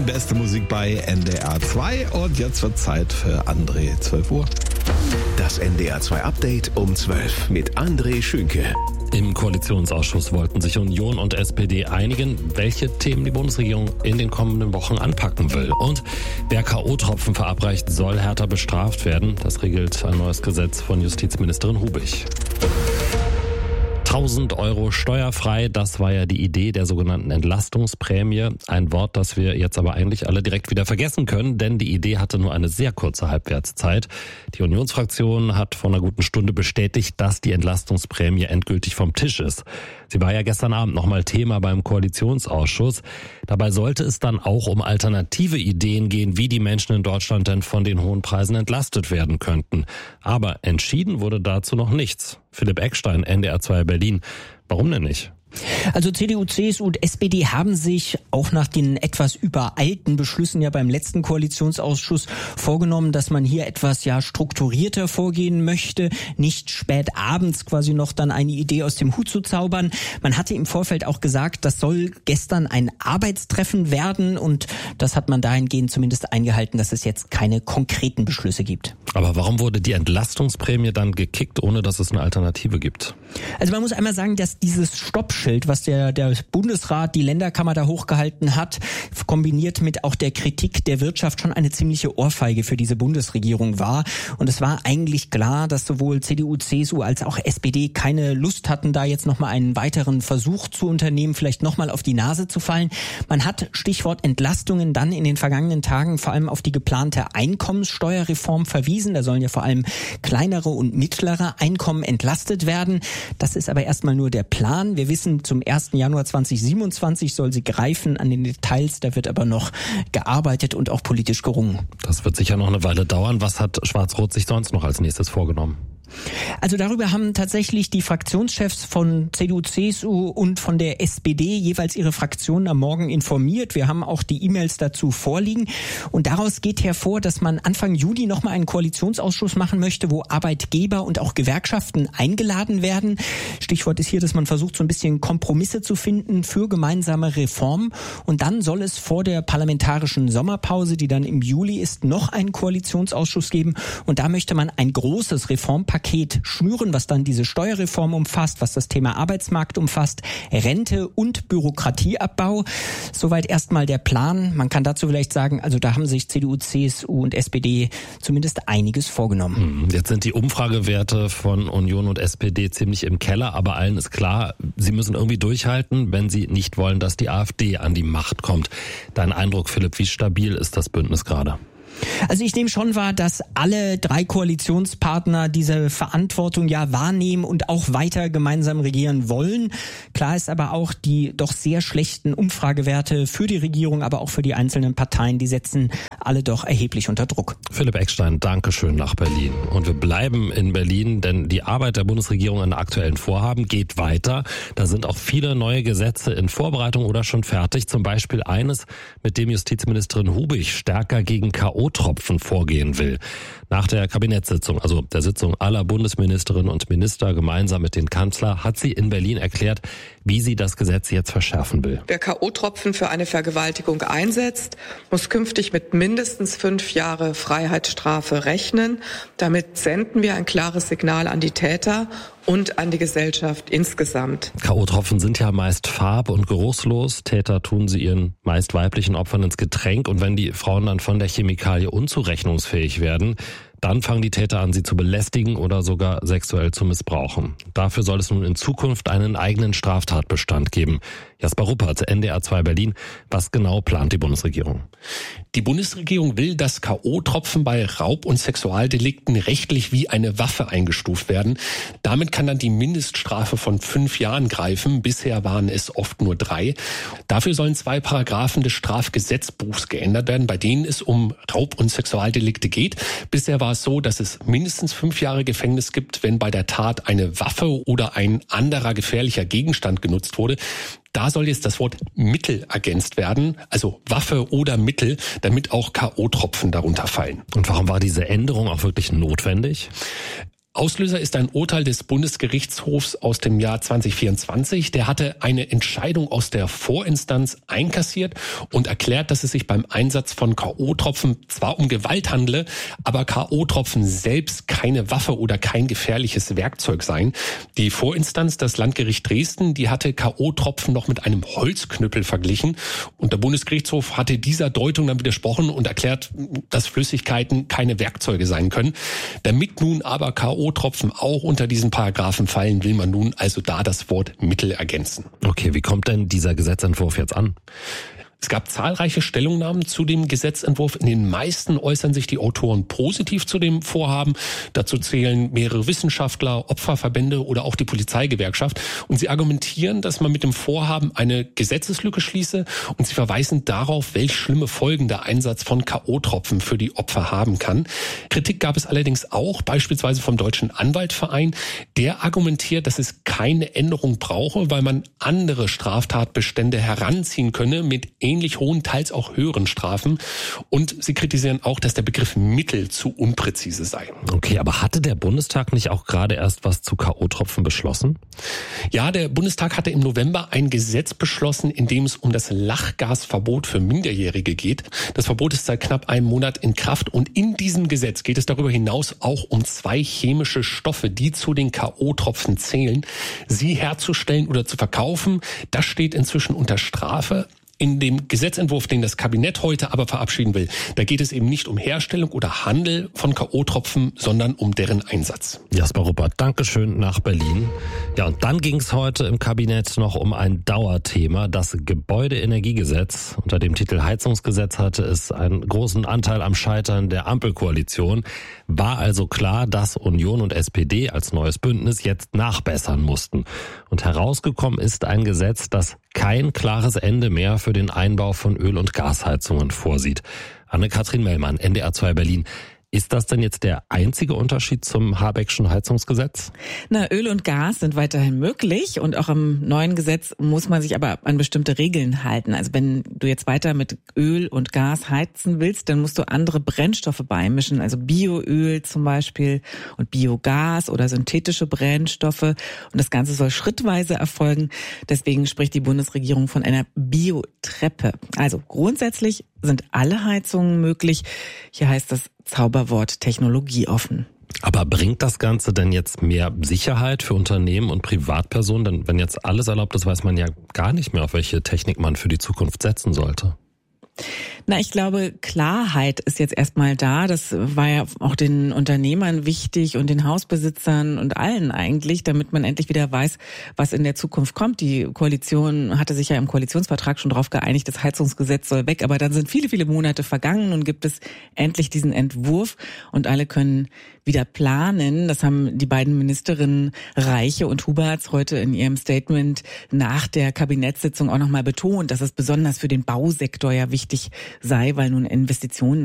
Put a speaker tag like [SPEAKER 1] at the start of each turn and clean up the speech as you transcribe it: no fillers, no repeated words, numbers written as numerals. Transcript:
[SPEAKER 1] beste Musik bei NDR 2 und jetzt wird Zeit für André, 12 Uhr.
[SPEAKER 2] Das NDR 2 Update um 12 mit André Schünke.
[SPEAKER 3] Im Koalitionsausschuss wollten sich Union und SPD einigen, welche Themen die Bundesregierung in den kommenden Wochen anpacken will. Und wer K.O.-Tropfen verabreicht, soll härter bestraft werden. Das regelt ein neues Gesetz von Justizministerin Hubig. 1.000 € steuerfrei, das war ja die Idee der sogenannten Entlastungsprämie. Ein Wort, das wir jetzt aber eigentlich alle direkt wieder vergessen können, denn die Idee hatte nur eine sehr kurze Halbwertszeit. Die Unionsfraktion hat vor einer guten Stunde bestätigt, dass die Entlastungsprämie endgültig vom Tisch ist. Sie war ja gestern Abend nochmal Thema beim Koalitionsausschuss. Dabei sollte es dann auch um alternative Ideen gehen, wie die Menschen in Deutschland denn von den hohen Preisen entlastet werden könnten. Aber entschieden wurde dazu noch nichts. Philipp Eckstein, NDR 2 Berlin. Warum denn nicht?
[SPEAKER 4] Also CDU, CSU und SPD haben sich auch nach den etwas übereilten Beschlüssen ja beim letzten Koalitionsausschuss vorgenommen, dass man hier etwas strukturierter vorgehen möchte, nicht spät abends quasi noch dann eine Idee aus dem Hut zu zaubern. Man hatte im Vorfeld auch gesagt, das soll gestern ein Arbeitstreffen werden und das hat man dahingehend zumindest eingehalten, dass es jetzt keine konkreten Beschlüsse gibt.
[SPEAKER 3] Aber warum wurde die Entlastungsprämie dann gekickt, ohne dass es eine Alternative gibt?
[SPEAKER 4] Also man muss einmal sagen, dass dieses Stoppschild, was der Bundesrat, die Länderkammer da hochgehalten hat, kombiniert mit auch der Kritik der Wirtschaft schon eine ziemliche Ohrfeige für diese Bundesregierung war. Und es war eigentlich klar, dass sowohl CDU, CSU als auch SPD keine Lust hatten, da jetzt nochmal einen weiteren Versuch zu unternehmen, vielleicht nochmal auf die Nase zu fallen. Man hat, Stichwort Entlastungen, dann in den vergangenen Tagen vor allem auf die geplante Einkommenssteuerreform verwiesen. Da sollen ja vor allem kleinere und mittlere Einkommen entlastet werden. Das ist aber erstmal nur der Plan. Wir wissen, zum 1. Januar 2027 soll sie greifen. An den Details, da wird aber noch gearbeitet und auch politisch gerungen.
[SPEAKER 3] Das wird sicher noch eine Weile dauern. Was hat Schwarz-Rot sich sonst noch als nächstes vorgenommen?
[SPEAKER 4] Also darüber haben tatsächlich die Fraktionschefs von CDU, CSU und von der SPD jeweils ihre Fraktionen am Morgen informiert. Wir haben auch die E-Mails dazu vorliegen. Und daraus geht hervor, dass man Anfang Juli nochmal einen Koalitionsausschuss machen möchte, wo Arbeitgeber und auch Gewerkschaften eingeladen werden. Stichwort ist hier, dass man versucht, so ein bisschen Kompromisse zu finden für gemeinsame Reformen. Und dann soll es vor der parlamentarischen Sommerpause, die dann im Juli ist, noch einen Koalitionsausschuss geben. Und da möchte man ein großes Reformpaket schnüren, was dann diese Steuerreform umfasst, was das Thema Arbeitsmarkt umfasst, Rente und Bürokratieabbau. Soweit erstmal der Plan. Man kann dazu vielleicht sagen, also da haben sich CDU, CSU und SPD zumindest einiges vorgenommen.
[SPEAKER 3] Jetzt sind die Umfragewerte von Union und SPD ziemlich im Keller, aber allen ist klar, sie müssen irgendwie durchhalten, wenn sie nicht wollen, dass die AfD an die Macht kommt. Dein Eindruck, Philipp, wie stabil ist das Bündnis gerade?
[SPEAKER 4] Also ich nehme schon wahr, dass alle drei Koalitionspartner diese Verantwortung ja wahrnehmen und auch weiter gemeinsam regieren wollen. Klar ist aber auch, die doch sehr schlechten Umfragewerte für die Regierung, aber auch für die einzelnen Parteien, die setzen alle doch erheblich unter Druck.
[SPEAKER 3] Philipp Eckstein, Dankeschön nach Berlin. Und wir bleiben in Berlin, denn die Arbeit der Bundesregierung an aktuellen Vorhaben geht weiter. Da sind auch viele neue Gesetze in Vorbereitung oder schon fertig. Zum Beispiel eines, mit dem Justizministerin Hubig stärker gegen K.O.-Tropfen vorgehen will. Nach der Kabinettssitzung, also der Sitzung aller Bundesministerinnen und Minister gemeinsam mit dem Kanzler, hat sie in Berlin erklärt, wie sie das Gesetz jetzt verschärfen will.
[SPEAKER 5] Wer K.O.-Tropfen für eine Vergewaltigung einsetzt, muss künftig mit mindestens 5 Jahre Freiheitsstrafe rechnen. Damit senden wir ein klares Signal an die Täter und an die Gesellschaft insgesamt.
[SPEAKER 3] K.O.-Tropfen sind ja meist farb- und geruchslos. Täter tun sie ihren meist weiblichen Opfern ins Getränk. Und wenn die Frauen dann von der Chemikalie unzurechnungsfähig werden, dann fangen die Täter an, sie zu belästigen oder sogar sexuell zu missbrauchen. Dafür soll es nun in Zukunft einen eigenen Straftatbestand geben. Jasper Ruppert, NDR 2 Berlin. Was genau plant die Bundesregierung?
[SPEAKER 6] Die Bundesregierung will, dass K.O.-Tropfen bei Raub- und Sexualdelikten rechtlich wie eine Waffe eingestuft werden. Damit kann dann die Mindeststrafe von 5 Jahren greifen. Bisher waren es oft nur 3. Dafür sollen 2 Paragraphen des Strafgesetzbuchs geändert werden, bei denen es um Raub- und Sexualdelikte geht. Bisher war es so, dass es mindestens 5 Jahre Gefängnis gibt, wenn bei der Tat eine Waffe oder ein anderer gefährlicher Gegenstand genutzt wurde. Da soll jetzt das Wort Mittel ergänzt werden, also Waffe oder Mittel, damit auch K.O.-Tropfen darunter fallen.
[SPEAKER 3] Und warum war diese Änderung auch wirklich notwendig?
[SPEAKER 6] Auslöser ist ein Urteil des Bundesgerichtshofs aus dem Jahr 2024. Der hatte eine Entscheidung aus der Vorinstanz einkassiert und erklärt, dass es sich beim Einsatz von K.O.-Tropfen zwar um Gewalt handle, aber K.O.-Tropfen selbst keine Waffe oder kein gefährliches Werkzeug seien. Die Vorinstanz, das Landgericht Dresden, die hatte K.O.-Tropfen noch mit einem Holzknüppel verglichen. Und der Bundesgerichtshof hatte dieser Deutung dann widersprochen und erklärt, dass Flüssigkeiten keine Werkzeuge sein können. Damit nun aber K.O.-Tropfen auch unter diesen Paragraphen fallen, will man nun also da das Wort Mittel ergänzen.
[SPEAKER 3] Okay, wie kommt denn dieser Gesetzentwurf jetzt an?
[SPEAKER 6] Es gab zahlreiche Stellungnahmen zu dem Gesetzentwurf. In den meisten äußern sich die Autoren positiv zu dem Vorhaben. Dazu zählen mehrere Wissenschaftler, Opferverbände oder auch die Polizeigewerkschaft. Und sie argumentieren, dass man mit dem Vorhaben eine Gesetzeslücke schließe. Und sie verweisen darauf, welche schlimme Folgen der Einsatz von K.O.-Tropfen für die Opfer haben kann. Kritik gab es allerdings auch, beispielsweise vom Deutschen Anwaltverein. Der argumentiert, dass es keine Änderung brauche, weil man andere Straftatbestände heranziehen könne mit ähnlich hohen, teils auch höheren Strafen. Und sie kritisieren auch, dass der Begriff Mittel zu unpräzise sei.
[SPEAKER 3] Okay, aber hatte der Bundestag nicht auch gerade erst was zu K.O.-Tropfen beschlossen?
[SPEAKER 6] Ja, der Bundestag hatte im November ein Gesetz beschlossen, in dem es um das Lachgasverbot für Minderjährige geht. Das Verbot ist seit knapp einem Monat in Kraft und in diesem Gesetz geht es darüber hinaus auch um 2 chemische Stoffe, die zu den K.O.-Tropfen zählen. Sie herzustellen oder zu verkaufen, das steht inzwischen unter Strafe. In dem Gesetzentwurf, den das Kabinett heute aber verabschieden will, da geht es eben nicht um Herstellung oder Handel von K.O.-Tropfen, sondern um deren Einsatz.
[SPEAKER 3] Jasper Ruppert, Dankeschön nach Berlin. Ja, und dann ging es heute im Kabinett noch um ein Dauerthema, das Gebäudeenergiegesetz. Unter dem Titel Heizungsgesetz hatte es einen großen Anteil am Scheitern der Ampelkoalition. War also klar, dass Union und SPD als neues Bündnis jetzt nachbessern mussten. Und herausgekommen ist ein Gesetz, das kein klares Ende mehr für den Einbau von Öl- und Gasheizungen vorsieht. Anne-Kathrin Mellmann, NDR 2 Berlin. Ist das denn jetzt der einzige Unterschied zum Habeckschen Heizungsgesetz?
[SPEAKER 7] Na, Öl und Gas sind weiterhin möglich und auch im neuen Gesetz muss man sich aber an bestimmte Regeln halten. Also wenn du jetzt weiter mit Öl und Gas heizen willst, dann musst du andere Brennstoffe beimischen, also Bioöl zum Beispiel und Biogas oder synthetische Brennstoffe. Und das Ganze soll schrittweise erfolgen. Deswegen spricht die Bundesregierung von einer Biotreppe. Also grundsätzlich sind alle Heizungen möglich. Hier heißt das Zauberwort technologieoffen.
[SPEAKER 3] Aber bringt das Ganze denn jetzt mehr Sicherheit für Unternehmen und Privatpersonen? Denn wenn jetzt alles erlaubt ist, weiß man ja gar nicht mehr, auf welche Technik man für die Zukunft setzen sollte.
[SPEAKER 7] Na, ich glaube, Klarheit ist jetzt erstmal da. Das war ja auch den Unternehmern wichtig und den Hausbesitzern und allen eigentlich, damit man endlich wieder weiß, was in der Zukunft kommt. Die Koalition hatte sich ja im Koalitionsvertrag schon darauf geeinigt, das Heizungsgesetz soll weg. Aber dann sind viele, viele Monate vergangen und gibt es endlich diesen Entwurf und alle können wieder planen. Das haben die beiden Ministerinnen Reiche und Huberts heute in ihrem Statement nach der Kabinettssitzung auch nochmal betont, dass es besonders für den Bausektor ja wichtig sei, weil nun Investitionen